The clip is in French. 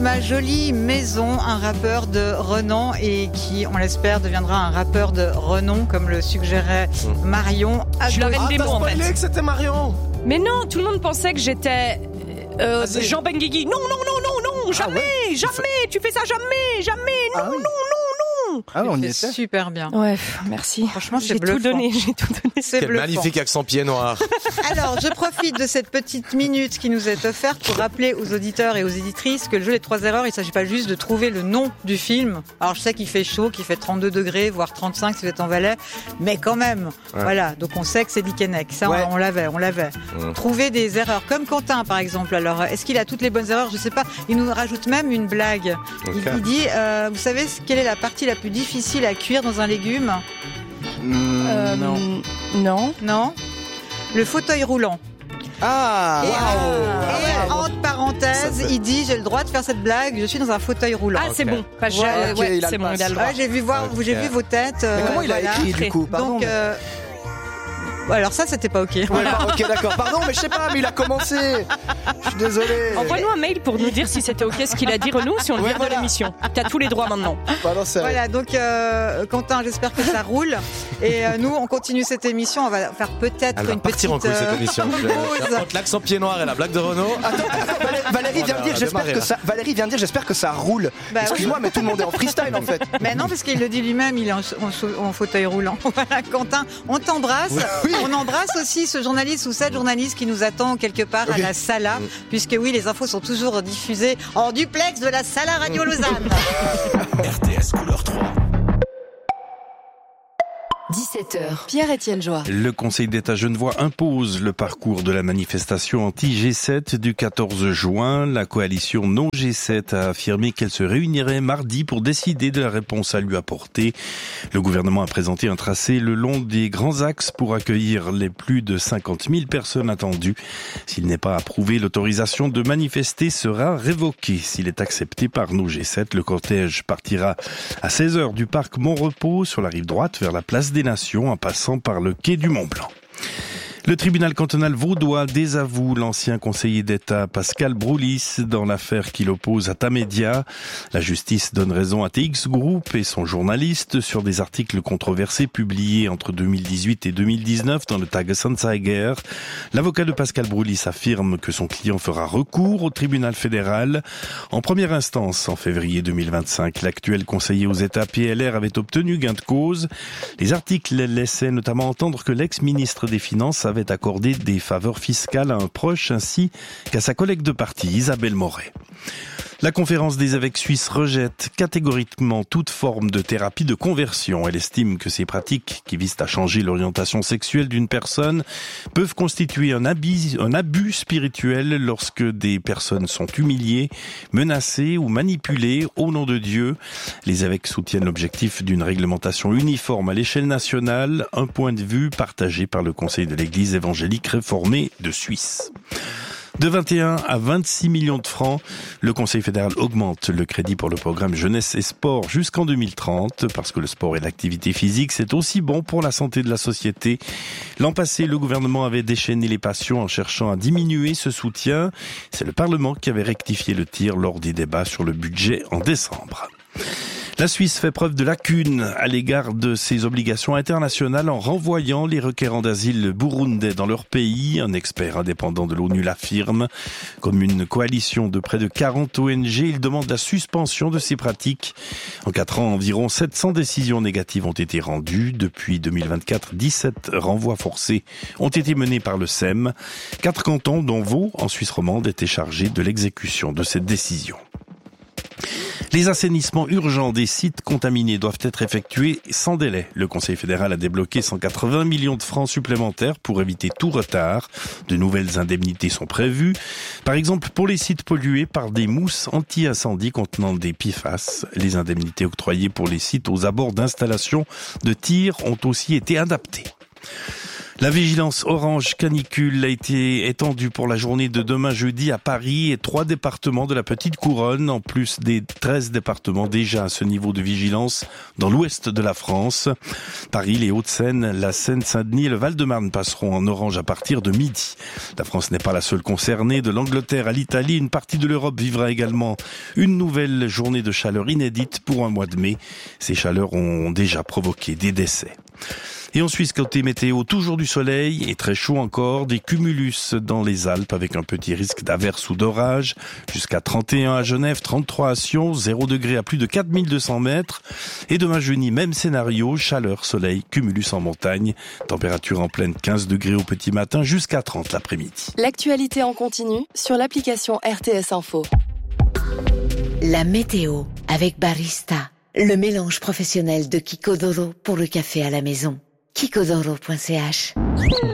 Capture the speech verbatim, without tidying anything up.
ma jolie maison, un rappeur de renom et qui, on l'espère, deviendra un rappeur de renom, comme le suggérait Marion. Je suis la reine des mots, en fait. que c'était Marion. Mais non, tout le monde pensait que j'étais euh, Jean Benguigui. Non, non, non, non, non, jamais, ah ouais. jamais, tu fais ça jamais, jamais, non, ah oui. non, non, non. Ah, on y était. Super bien. Ouais, merci. Franchement, c'est j'ai bluffant. tout donné, j'ai tout donné. C'est Quel bluffant. magnifique accent pied noir. Alors, je profite de cette petite minute qui nous est offerte pour rappeler aux auditeurs et aux éditrices que le jeu Les Trois Erreurs, il ne s'agit pas juste de trouver le nom du film. Alors, je sais qu'il fait chaud, qu'il fait trente-deux degrés, voire trente-cinq si vous êtes en Valais, mais quand même, ouais. Voilà. Donc, on sait que c'est Dick Henneck. Ça, ouais. on, on l'avait, on l'avait. Ouais. Trouver des erreurs, comme Quentin, par exemple. Alors, est-ce qu'il a toutes les bonnes erreurs? Je ne sais pas. Il nous rajoute même une blague. Okay. Il, il dit, euh, vous savez quelle est la partie la plus difficile à cuire dans un légume? Mmh, euh, non. Non. Non. Le fauteuil roulant. Ah, et, wow. et wow. entre parenthèses, ça, il dit j'ai le droit de faire cette blague, je suis dans un fauteuil roulant. Ah, c'est okay. bon. Enfin, ouais, okay, ouais, c'est bon, il a le droit. Ouais, j'ai vu voir, okay. j'ai vu vos têtes. Mais comment il a voilà. écrit du coup? Pardon, Donc, mais... euh... Ouais, alors ça, c'était pas ok. Ouais, bah, ok, d'accord. Pardon, mais je sais pas, mais il a commencé. Je suis désolé. Envoie-nous un mail pour nous dire si c'était ok ce qu'il a dit, Renaud, si on le ouais, vire voilà. de l'émission. T'as tous les droits maintenant. Pardon, c'est voilà, donc euh, Quentin, j'espère que ça roule. Et euh, nous, on continue cette émission. On va faire peut-être Elle une va petite. En couille, cette émission. Euh, Entre l'accent pied noir et la blague de Renaud. Attends, attends, Valérie vient de dire, j'espère que ça. Valérie vient de dire, j'espère que ça roule. Bah, excuse-moi, oui. mais tout le monde est en freestyle en fait. Mais non, parce qu'il le dit lui-même, il est en, en, en fauteuil roulant. Voilà, Quentin, on t'embrasse. Oui. On embrasse aussi ce journaliste ou cette journaliste qui nous attend quelque part oui. à la Sala, oui. puisque oui, les infos sont toujours diffusées en duplex de la Sala Radio Lausanne. R T S couleur trois. dix-sept heures. Pierre-Étienne Joie. Le Conseil d'État genevois impose le parcours de la manifestation anti-G sept du quatorze juin. La coalition non G sept a affirmé qu'elle se réunirait mardi pour décider de la réponse à lui apporter. Le gouvernement a présenté un tracé le long des grands axes pour accueillir les plus de cinquante mille personnes attendues. S'il n'est pas approuvé, l'autorisation de manifester sera révoquée. S'il est accepté par non G sept, le cortège partira à seize heures du parc Montrepos sur la rive droite vers la place des Nations en passant par le quai du Mont-Blanc. Le tribunal cantonal vaudois désavoue l'ancien conseiller d'État Pascal Broulis dans l'affaire qui l'oppose à Tamedia. La justice donne raison à T X Group et son journaliste sur des articles controversés publiés entre deux mille dix-huit et deux mille dix-neuf dans le Tagesanzeiger. L'avocat de Pascal Broulis affirme que son client fera recours au tribunal fédéral. En première instance, en février deux mille vingt-cinq, l'actuel conseiller aux États P L R avait obtenu gain de cause. Les articles laissaient notamment entendre que l'ex-ministre des Finances avait accordé des faveurs fiscales à un proche ainsi qu'à sa collègue de parti, Isabelle Moret. La conférence des évêques suisses rejette catégoriquement toute forme de thérapie de conversion. Elle estime que ces pratiques qui visent à changer l'orientation sexuelle d'une personne peuvent constituer un abus, un abus spirituel lorsque des personnes sont humiliées, menacées ou manipulées au nom de Dieu. Les évêques soutiennent l'objectif d'une réglementation uniforme à l'échelle nationale, un point de vue partagé par le Conseil de l'Église évangélique réformée de Suisse. De vingt et un à vingt-six millions de francs, le Conseil fédéral augmente le crédit pour le programme Jeunesse et Sport jusqu'en deux mille trente, parce que le sport et l'activité physique, c'est aussi bon pour la santé de la société. L'an passé, le gouvernement avait déchaîné les passions en cherchant à diminuer ce soutien. C'est le Parlement qui avait rectifié le tir lors des débats sur le budget en décembre. La Suisse fait preuve de lacune à l'égard de ses obligations internationales en renvoyant les requérants d'asile burundais dans leur pays. Un expert indépendant de l'ONU l'affirme. Comme une coalition de près de quarante O N G, il demande la suspension de ces pratiques. En quatre ans, environ sept cents décisions négatives ont été rendues. Depuis deux mille vingt-quatre, dix-sept renvois forcés ont été menés par le S E M. Quatre cantons, dont Vaud, en Suisse romande, étaient chargés de l'exécution de cette décision. Les assainissements urgents des sites contaminés doivent être effectués sans délai. Le Conseil fédéral a débloqué cent quatre-vingts millions de francs supplémentaires pour éviter tout retard. De nouvelles indemnités sont prévues. Par exemple, pour les sites pollués par des mousses anti-incendie contenant des P F A S. Les indemnités octroyées pour les sites aux abords d'installations de tir ont aussi été adaptées. La vigilance orange canicule a été étendue pour la journée de demain jeudi à Paris et trois départements de la Petite Couronne, en plus des treize départements déjà à ce niveau de vigilance dans l'ouest de la France. Paris, les Hauts-de-Seine, la Seine-Saint-Denis et le Val-de-Marne passeront en orange à partir de midi. La France n'est pas la seule concernée. De l'Angleterre à l'Italie, une partie de l'Europe vivra également une nouvelle journée de chaleur inédite pour un mois de mai. Ces chaleurs ont déjà provoqué des décès. Et en Suisse, côté météo, toujours du soleil et très chaud encore, des cumulus dans les Alpes avec un petit risque d'averse ou d'orage, jusqu'à trente et un à Genève, trente-trois à Sion, zéro degré à plus de quatre mille deux cents mètres. Et demain jeudi, même scénario, chaleur, soleil, cumulus en montagne, température en pleine quinze degrés au petit matin, jusqu'à trente l'après-midi. L'actualité en continu sur l'application R T S Info. La météo avec Barista, le mélange professionnel de Kiko Doro pour le café à la maison. Kikodoro point c h